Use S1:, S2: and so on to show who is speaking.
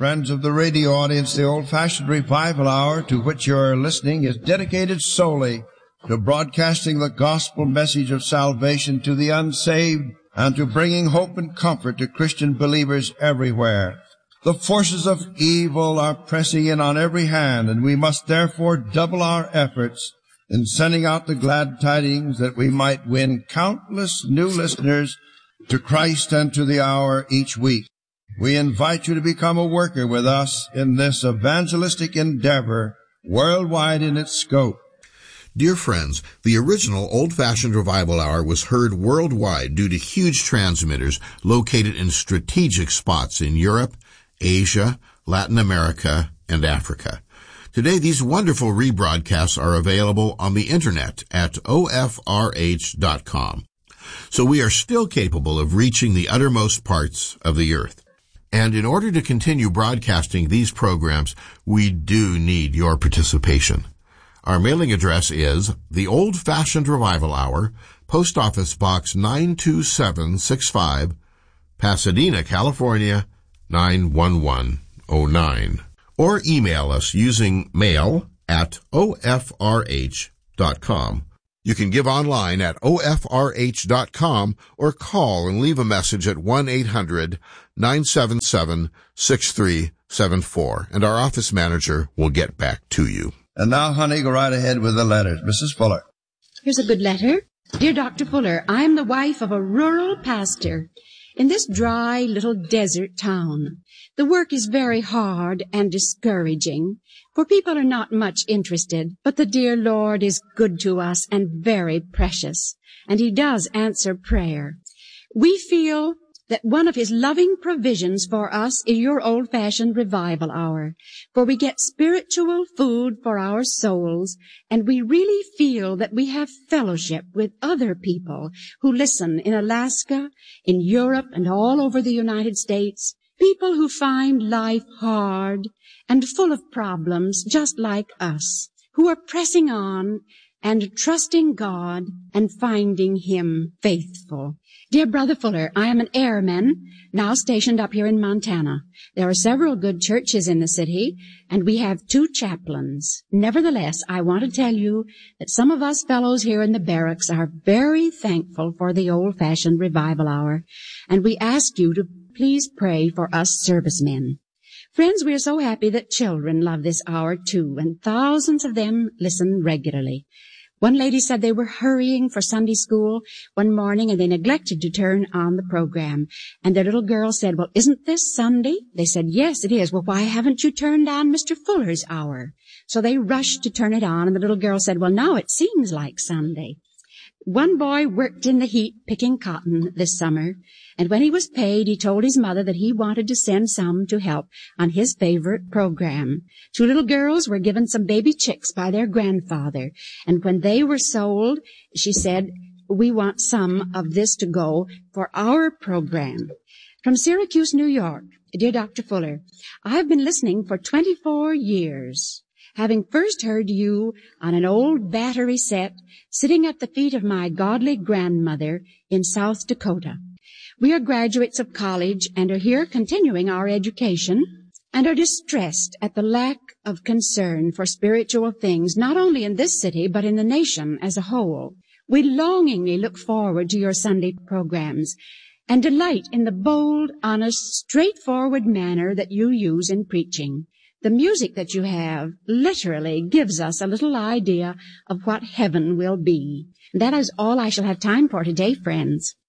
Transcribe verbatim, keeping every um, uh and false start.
S1: Friends of the radio audience, the Old-Fashioned Revival Hour to which you're listening is dedicated solely to broadcasting the gospel message of salvation to the unsaved and to bringing hope and comfort to Christian believers everywhere. The forces of evil are pressing in on every hand, and we must therefore double our efforts in sending out the glad tidings that we might win countless new listeners to Christ and to the hour each week. We invite you to become a worker with us in this evangelistic endeavor, worldwide in its scope.
S2: Dear friends, the original Old-Fashioned Revival Hour was heard worldwide due to huge transmitters located in strategic spots in Europe, Asia, Latin America, and Africa. Today, these wonderful rebroadcasts are available on the Internet at O F R H dot com. So we are still capable of reaching the uttermost parts of the earth. And in order to continue broadcasting these programs, we do need your participation. Our mailing address is the Old-Fashioned Revival Hour, Post Office Box nine two seven six five, Pasadena, California, nine one one oh nine. Or email us using mail at O F R H dot com. You can give online at O F R H dot com or call and leave a message at one eight hundred nine seven seven six three seven four, and our office manager will get back to you.
S1: And now, honey, go right ahead with the letters. Missus Fuller.
S3: Here's a good letter. Dear Doctor Fuller, I am the wife of a rural pastor in this dry little desert town. The work is very hard and discouraging, for people are not much interested, but the dear Lord is good to us and very precious, and He does answer prayer. We feel that one of His loving provisions for us is your Old-Fashioned Revival Hour, for we get spiritual food for our souls, and we really feel that we have fellowship with other people who listen in Alaska, in Europe, and all over the United States, people who find life hard and full of problems just like us, who are pressing on and trusting God and finding Him faithful. Dear Brother Fuller, I am an airman now stationed up here in Montana. There are several good churches in the city, and we have two chaplains. Nevertheless, I want to tell you that some of us fellows here in the barracks are very thankful for the Old-Fashioned Revival Hour, and we ask you to please pray for us servicemen. Friends, we are so happy that children love this hour too, and thousands of them listen regularly. One lady said they were hurrying for Sunday school one morning and they neglected to turn on the program. And their little girl said, well, isn't this Sunday? They said, yes, it is. Well, why haven't you turned on Mister Fuller's hour? So they rushed to turn it on, and the little girl said, well, now it seems like Sunday. One boy worked in the heat picking cotton this summer, and when he was paid, he told his mother that he wanted to send some to help on his favorite program. Two little girls were given some baby chicks by their grandfather, and when they were sold, she said, we want some of this to go for our program. From Syracuse, New York, dear Doctor Fuller, I've been listening for twenty-four years. Having first heard you on an old battery set sitting at the feet of my godly grandmother in South Dakota. We are graduates of college and are here continuing our education and are distressed at the lack of concern for spiritual things, not only in this city but in the nation as a whole. We longingly look forward to your Sunday programs and delight in the bold, honest, straightforward manner that you use in preaching. The music that you have literally gives us a little idea of what heaven will be. That is all I shall have time for today, friends.